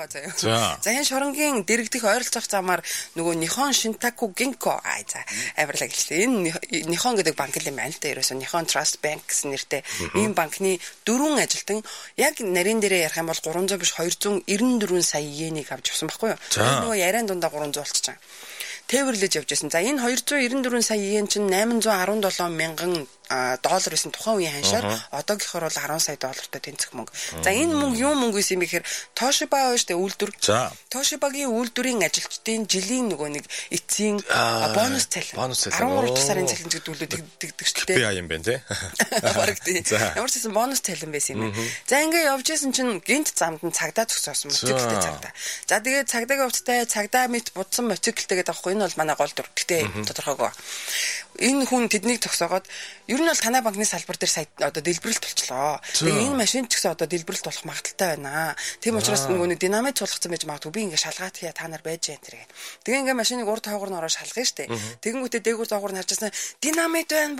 байгаа заяа. За энэ шоронгийн дэрэгдэх ойролцоох замаар нөгөө Нихон Shintaku Ginko авирлаа гэлээ. Энэ Нихон гэдэг банк юм байна л да. Ерөөсөө Нихон Trust Bank гэсэн нэртэй ийм банкны 4 ажилтан яг нарийн дээрээ ярих юм бол 300 биш 294 сая йенийг авч авсан байхгүй юу? Нөгөө яриан дундаа 300 болчихсон. Тээвэрлэж явж байсан. За энэ 294 сая йен чинь 817 мянган доллар байсан тухайн үеийн ханшаар одоогийнхоор бол 10 сая доллартай тэнцэх мөнгө. За энэ мөнгө юу мөнгө юм бэ гэхээр Toshiba штэ үйлдвэр. Toshiba-гийн үйлдвэрийн ажилчдын жилийн нөгөө нэг эцсийн бонус цалин. 13 сарын цалин гэдүүлдэг штэ. Би юм байна тий. Бараг тий. Ямар ч гэсэн бонус цалин байсан юм байна. За ингээ явж исэн чинь гинт замд нь цагдаа зогсоосон мотоциклтэй цагдаа. За тэгээд цагдаагийн хувцастай цагдаа мэт будсан мотоциклтэй гэдэг аахгүй энэ бол манай гол дүр. Гэтэ тодорхойгоо. Энэ хүн тэднийг зогсоогоод ер нь бол танай банкны салбар дээр сая одоо дэлбэрэлт болчлоо. Тэгээ энэ машин ч гэсэн одоо дэлбэрэлт болох магадaltaй байна. Тийм учраас нөгөө нэг динамит суулгацсан байж магадгүй би ингээ шалгаад хий та нар байж जैन тэрэг. Тэгээ ингээ машиныг урд тоогоор нь ороо шалгана штэ. Тэгэнгүүтээ дээгүүр доогоор нь харжсан динамит байна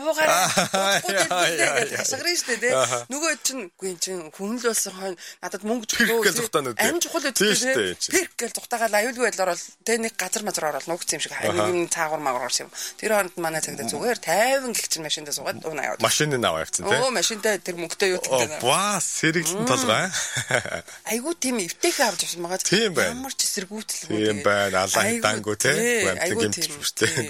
буугаар. Хасгарна штэ тий. Нөгөө чинь үгүй чинь хүмэл болсон хойно надад мөнгө чухал амин чухал үү тий. Перк гэж тухтагаал аюулгүй байдлаар бол тэ нэг газар мазар орол нуугдсан юм шиг юм цаагуур магуур орсон юм. Тэр хооронд манай цагдаа зүгээр 50 гих чинь машиндаа суугаад унаа яваад. Машины аваа явцсан тий. Машинтай тэр мөнгөтэй юу гэдэг. Бас сэргэлэн толгой. Айгуу тийм эвтэйхээ авч авсан байгаа. Ямар ч эсэргүүцэлгүй. Тийм байна. Алан дангу тий. Айгуу тийм үстэй.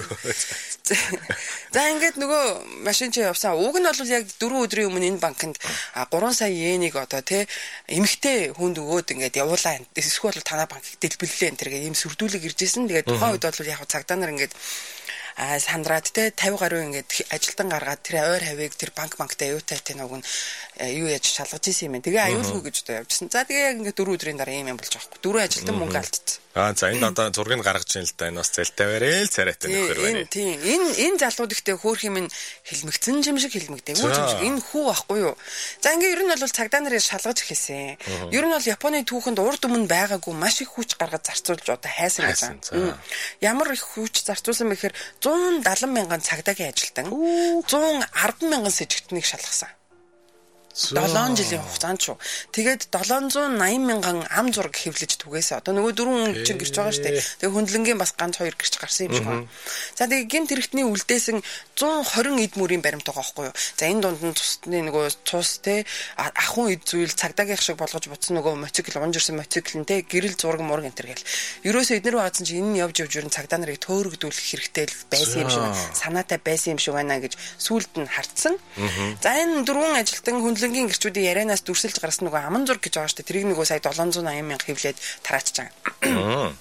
За ингээд нөгөө машин чи явсан. Уг нь бол яг 4 өдрийн өмнө энэ банкнд 3 сая йенийг одоо тий эмхтэй хүнд өгөөд ингээд явуулаа. Эсвэл танай банкыг дэлбэллээ энэ тэргээ ийм сүрдүүлэг ирж исэн. Тэгээд тухайн үед бол яг цагдаа нар ингээд сандраад те 50 гаруй ингээд ажилтан гаргаад тэр ойр хавийг тэр банктай юутай тийм нэг юу яаж шалгаж исэн юм. Тэгээ аюулгүй гэж одоо явжсан. За тэгээ яг ингээд 4 өдрийн дараа юм болж байгаа хгүй. 4 ажилтан мөнгө алдсан. За энэ одоо зургийг гаргаж ийн л да. Энэ бас зэлтэй барай л царайтай нөхөр байна. Тийм. Энэ залууд ихтэй хөөх юм хэлмэгцэн юм шиг хэлмэгдэв. Энэ хүү байхгүй юу? За ингээд ер нь бол цагдаа нарын шалгаж эхэлсэн. Ер нь бол Японы түүхэнд урд өмнө байгаагүй маш их хүч гаргаж зарцуулж одоо хайсан байсан. Ямар их хүч зарцуулсан бэхээр 170 мянган цагдаагийн ажилтан 110 мянган сэжигтнийг шалгасан. 7 жилийн хугацаанд шүү. Тэгээд 780 мянган ам зураг хэвлэж түгээсэн. Одоо нөгөө 4 хүн чинь гэрч байгаа шүү дээ. Тэгээд хөндлөнгийн бас ганц 2 гэрч гарсан юм шиг байна. За тэгээд гинт хэрэгтний үлдээсэн 120 эд мөрийн баримт байгаа байхгүй юу? За энэ дунд нь тусны нөгөө цус те ахын эд зүйл цагдаагийн шиг болгож бутсан нөгөө мотоцикл унжирсан мотоциклэн те гэрэл зураг мураг энэ төр гэл. Ерөөсөө эднэр байгаадсан чинь энэ нь явж ирэн цагдаа нарыг төөрөгдүүлэх хэрэгтэй байсан юм шиг байна. Санаатай байсан юм шиг байна гэж сүулт нь хартсан. За энэ 4 ажилтан хөндлөнгийн гэрчүүдийн ярианаас дүрсэлж гарсан нөгөө аман зураг гэж байгаа шүү дээ. Тэрийг нөгөө сая 780 мянга хэвлээд тараачж байгаа.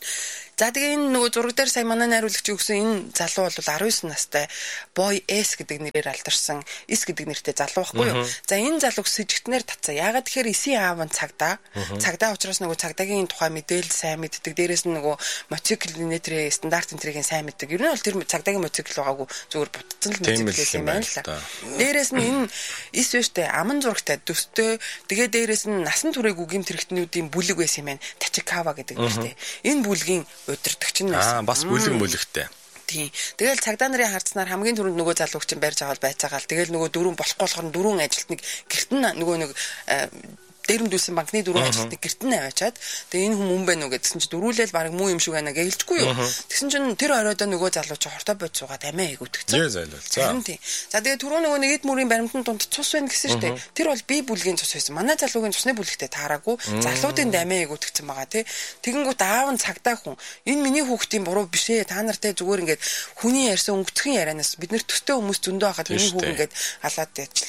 За тэгээ энэ нөгөө зураг дээр сая манай найруулагч өгсөн энэ залуу бол 19 настай Boy S гэдэг нэрээр алдарсан S гэдэг нэртэй залуу байхгүй юу. За энэ залууг сэжигтнэр татсан. Яагаад тэгэхээр S-ийн аав нь цагдаа. Цагдаа учраас нөгөө цагдаагийн тухай мэдээлэл сайн мэддэг. Дээрээс нь нөгөө мотоциклын нэтрээ стандартын тэрийг сайн мэддэг. Ер нь бол тэр цагдаагийн мотоцикл байгаагүй зүгээр бутцсан л мотоцикл юм байна л та. Дээрээс нь энэ S биштэй аман зурагтай төстэй. Тэгээ дээрээс нь насан туршаагүй гэмт хэрэгтнүүдийн бүлэг байсан юм байна. Tachikawa гэдэг нэртэй. Энэ бүлгийн удирдагч нь бас бүлэгтэй. Тийм. Тэгэл цагдаа нарын хардснаар хамгийн түрүүнд нөгөө залууч чинь барьж аваад байцаагаал. Тэгэл нөгөө дөрөв болохгүй болохоор дөрвөн ажилтныг гэртэн нөгөө нэг дээрэмдүүлсэн банкны дөрвөн ажилтныг гэртэн аваачаад тэгээ энэ хүн байна уу гэдгсэн чинь дөрүүлэл баг муу юм шиг байна гэлжгүй юу. Тэгсэн чинь тэр оройдоо нөгөө залуу чи хортой бод суугаад амиа хийгүтгэсэн. За тэгээ түрүү нөгөө нэгэд мөрийн баримтанд дунд цус байна гэсэн шүү дээ. Тэр бол би бүлгийн цус байсан. Манай залуугийн цусны бүлэгтээ таараагүй. Залуудын амиа хийгүтгэсэн байгаа тий. Тэгэнгүүт аав нь цагдаа хүн. Энэ миний хүүхдийн буруу биш ээ. Та нартай зүгээр ингээд хүний ярьсан өнгөцхөн ярианаас бид нэр төстэй хүмүүс зөндөө хахад миний хүүг ингээд алаад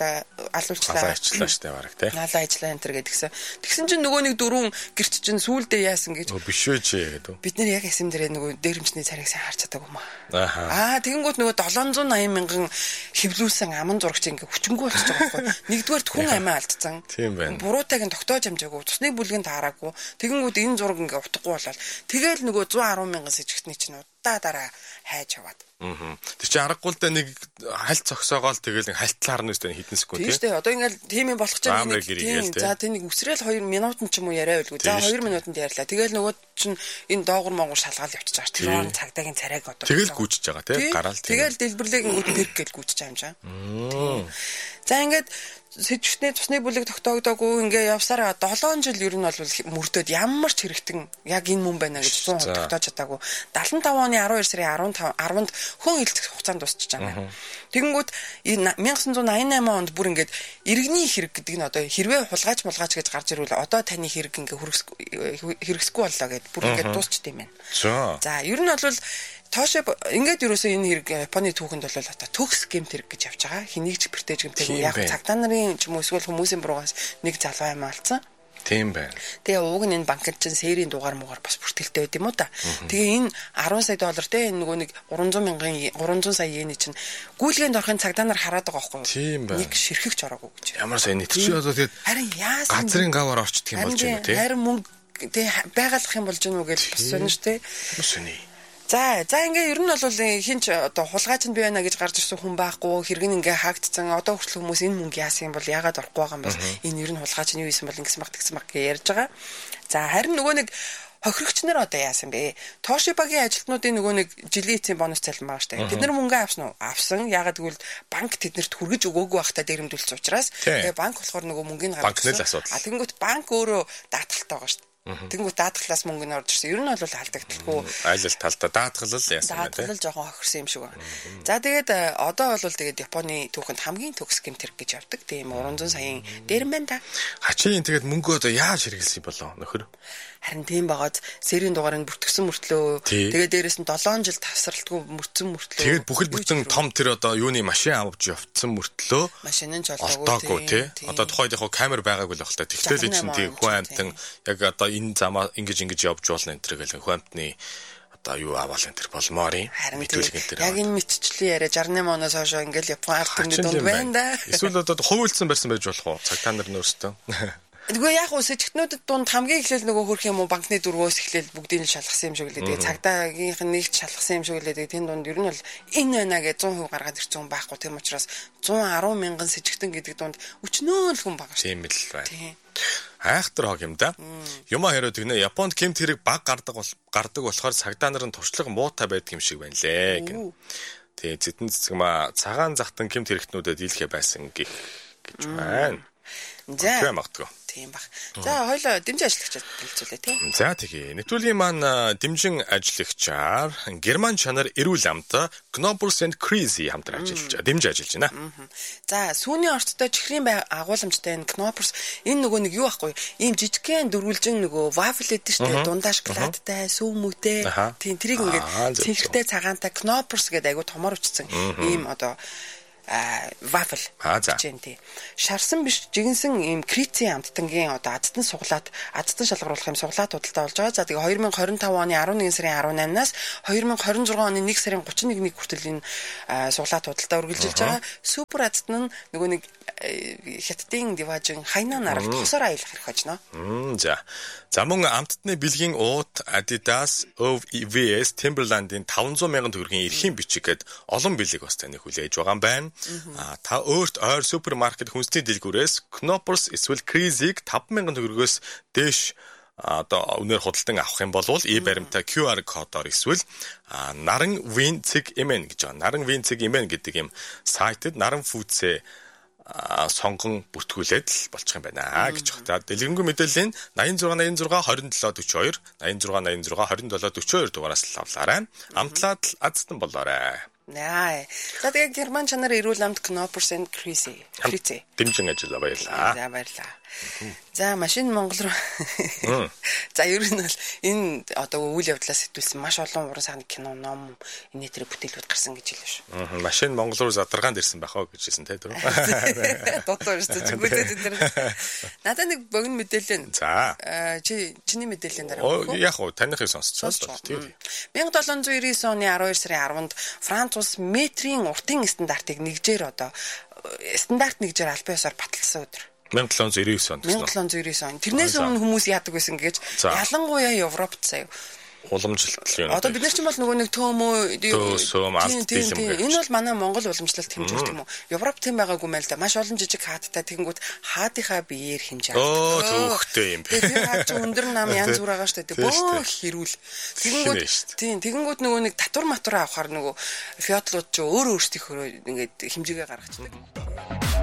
алуулчлаа шүү дээ бараг тий. Алаа ажиллаа энэ төр тэгсэн чинь нөгөө нэг дөрвөн гэрч чинь сүулдэ яасан гэж биш үү чи гэдэг. Бид нэр яг эсэм дээрээ нөгөө дээрэмчний царайг сайн харж чадаагүй юм аа. Тэгэнгүүт нөгөө 780 мянган хэвлүүлсэн аман зурагч ингээ хүчингүү болчихж байгаа байхгүй. Нэгдүгээр хүн амиа алдсан. Буруутайг нь тогтоож амжаагүй. Цусны бүлгийн таараагүй. Тэгэнгүүт энэ зураг ингээ утгагүй болол. Тэгэл нөгөө 110 мянган сэжигтний чинь удаа дараа хайж яваад. Тэр чи аргагүй л да нэг хальт цогсоогоол тэгэл нэг хальтлаар нь өстэй хитэн секунд тийм шүү дээ. Одоо ингээл тийм юм болох ч юм нэг за тэнийг үсрээл 2 минутанд ч юм уу яриа байлгүй. За 2 минутанд ярьлаа. Тэгэл нөгөө чинь энэ доогор монгол шалгаал явчихж байгаа. Тэр цагдаагийн царайг одоо тэгэл гүйчж байгаа тийм гараал тэгэл дэлбэрлэгийн үт перк гэж гүйчж байгаа юм жаа. За ингээд сэжигчний цусны бүлэг тогтоогдоогүй ингээ явсараа 7 жил ер нь бол мөрдөд ямар ч хэрэгтэн яг энэ мөн байна гэж 100% тогтоож чадаагүй. 75 оны 12 сарын 10-нд хүн хилцэх хугацаанд дуусчих жаа. Тэгэнгүүт 1988 онд бүр ингээд иргэний хэрэг гэдэг нь одоо хэрвээ хулгайч гэж гарч ирвэл одоо таны хэрэг ингээ хэрэгсэхгүй боллоо гэд бүр ингээд дуусчт юм байна. За ер нь бол Тошиба ингээд ерөөсөө энэ хэрэг Японы түүхэнд бол одоо төгс гэмт хэрэг гэж явж байгаа. Хэнийг ч бэртэж гэмтээгүй яг цагдаа нарын ч юм уу эсвэл хүмүүсийн буруугаас нэг залуу юм алдсан. Тийм байна. Тэгээ уг нь энэ банкнд чинь сэрийн дугаар бас бүртгэлтэй байд юм уу та. Тэгээ энэ 10 сая доллар те энэ нөгөө нэг 300 сая йений чинь гүйлгээнд орохын цагдаа нар хараад байгаа байхгүй юу? Нэг ширхэгч ороогүй гэж. Ямар сайн нийт чи одоо тэгээд харин яасан газрын гаваар орчдөг юм болж байна те. Харин мөнгө тэгээ байгалах юм болж гэнэ үү гэж бас сонь ш те. Мөсөний. За ингээ ер нь бол хинч одоо хулгайч нь бий байна гэж гарч ирсэн хүн байхгүй хэрэг нь ингээ хаагдсан одоо хүртэл хүмүүс энэ мөнгө яасан юм бол яагаад орохгүй байгаа юм бол энэ ер нь хулгайч нь юу исэн бол ингэсэн баг тэгсэн баг гэж ярьж байгаа. За харин нөгөө нэг хохирогч нар одоо яасан бэ? Тошибагийн ажилтнуудын нөгөө нэг жилийн эцсийн бонус цалин байгаа штэ. Тэд нар мөнгө авсан уу? Авсан. Ягаад гэвэл банк тэднэрт хүргэж өгөөгүй байхдаа дээрэмдүүлсэн учраас тэгээ банк болохоор нөгөө мөнгөний гаргасан. Тэгэнгүүт банк өөрөө даатгалтай байгаа штэ. Тэнгүү даатгалаас мөнгө нь орж ирсэн. Ер нь бол алдагдталгүй. Айлал талдаа даатгалал яасан байна тийм. Даатгалал жоохон хохирсон юм шиг байна. За тэгээд одоо бол тэгээд Японы түүхэнд хамгийн төгс гэмт хэрэг гэж явдаг. Тийм 300 саяын дээр юм байна да. Хачийн тэгээд мөнгө одоо яаж хэрэгэлсэн болоо нөхөр? Харин тийм байгаад сэрийн дугаарыг бүртгэсэн мөртлөө тэгээд дээрэс нь 7 жил тасралтгүй мөрцөн мөртлөө. Тэгээд бүхэл бүтэн том тэр одоо юуны машин авч явцсан мөртлөө машин нь ч олдоогүй тий. Одоо тухайд яг камер байгаагүй л багтаа. Тэгтэл чинь тийм хүн амтан яг одоо энэ замаа ингэж явж болно энэ төр гэл хүн амтны одоо юу аваал энэ төр болмоор юм. Мэдүүлэг энэ төр. Яг энэ мэдчлээ яриа 68 оноос хойш ингээл Япон ард түмний дунд байна да. Эсвэл одоо хувилсан барьсан байж болох уу? Цагтаа нар нөөстөө. Тэгвэл яг уу сэжигтнүүдэд дунд хамгийн эхлээл нөгөө хөрх юм уу банкны дөрвөөс эхлээл бүгдийг нь шалгасан юм шиг лээ. Тэгээ цагдаагийнх нь нэгт шалгасан юм шиг лээ. Тэгээ тэн дунд ер нь бол энэ байна гэж 100% гаргаад ирсэн хүн байхгүй. Тийм учраас 110 мянган сэжигтэн гэдэг дунд өчнөө л хүн байгаа шүү. Тийм л байна. Айхтар хог юм да. Юмаа яриад гинэ Японд гэмт хэрэг баг гардаг болохоор цагдаа нарын туршлага муутай байдаг юм шиг байна лээ гэн. Тэгээ зэтэн цэцгмаа цагаан захтан гэмт хэрэгтнүүдэд дийлхэ байсан гэж байна. За магтгүй. Тийм баг. За хоёлоо дэмжин ажиллагчид хэлцүүлээ тий. За тэгээ. Нэвтрүүлгийн маань дэмжин ажиллагчаар Герман чанар эрүүл амт Knoppers and Creasy хамтран ажиллаж дэмжиж байна. За сүүний орцтой чихрийн агуулмжтай энэ Knoppers энэ нөгөө нэг юу байхгүй ийм жижигхэн дөрвөлжин нөгөө waffle гэдэг штэ дундаа шоколадтай сүүмүүтэй тийм тэрийг ингээд цэнхэртэй цагаантай Knoppers гэдэг айгу томор үчсэн ийм одоо waffle чинь тий. Шарсан биш жигэнсэн ийм крицийн амттангийн одоо адтан суглаад адтан шалгаруулах юм суглаад худалдаа болж байгаа. За тэгээ 2025 оны 11 сарын 18-наас 2026 оны 1 сарын 31-ний хүртэл энэ суглаад худалдаа үргэлжилж байгаа. Супер адтан нь нөгөө нэг хятадын диважин хайнаа наралт тосоор аялах хэрэг хожно. За. За мөн амттны бэлгийн уут Adidas, OVS, Timberland-ийн 500 мянган төгрөгийн эрхийн бичигэд олон бэлэг бас таны хүлээж байгаа юм байна. Та өөрт ойр супермаркет хүнсний дэлгүүрээс Knoppers эсвэл Creasy-г 5,000 төгрөгөөс дээш одоо өнөр худалдан авах юм бол баримтаа QR кодоор эсвэл Наран Win Cig MN гэж байгаа. Наран Win Cig MN гэдэг юм сайтад Наран Foods-ээ сонгон бүртгүүлээд л болчих юм байна гэж байна. Дэлгэрэнгүй мэдээллийн 86 87 42 86 86 27 42 дугаараас л авлаарай. Амтлаад л азтан болоорой. Наа. За тэгээ Герман чанар эрүүл амт Knoppers and Creasy. Дэмжин ажиллаа баярлаа. За баярлаа. За машин Монгол руу. За ер нь бол энэ одоо үйл явдлаас сэтгүүлсэн маш олон уран сайхны кино, ном, энэ төр бүтээлүүд гарсан гэж хэлсэн шүү. Машин Монгол руу задаргаанд ирсэн байх оо гэж хэлсэн те дөрөв. Дотор шүү. Зүгүүдэд энэ. Надад нэг богино мэдээлэл. За. Чиний мэдээллийн дараа. Яг уу таныхыг сонсчихсон. 1799 оны 12 сарын 10-нд Франц улс метрийн уртын стандартыг нэгжээр одоо стандарт нэгжээр албан ёсоор баталсан өдөр. 1799 онд. 1799 он. Тэрнээс өмнө хүмүүс яадаг байсан гэж ялангуяа Европт сая уламжлалт юм. Одоо бид нар ч юм бол нөгөө нэг төөмөө алт дийлэм. Энэ бол манай Монгол уламжлалт хэмжүүр юм уу? Европ тийм байгаагүй мэл да. Маш олон жижиг хаадтай тэгэнгүүт хаадынхаа биеэр хэмжээ. Төөхтэй юм. Тэр хаад ч өндөр нам янз бүр байгаа шүү дээ. Бөөх хэрүүл. Тэгэнгүүт нөгөө нэг татвар матур авахаар нөгөө феодлууд ч өөр өөрсдийнхөө ингээд хэмжээгээ гаргачихдаг.